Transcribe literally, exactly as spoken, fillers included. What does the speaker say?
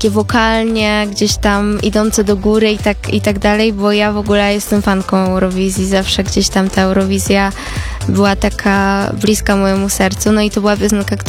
takie wokalnie, gdzieś tam idące do góry i tak, i tak dalej, bo ja w ogóle jestem fanką Eurowizji, zawsze gdzieś tam ta Eurowizja była taka bliska mojemu sercu, no i to była piosenka,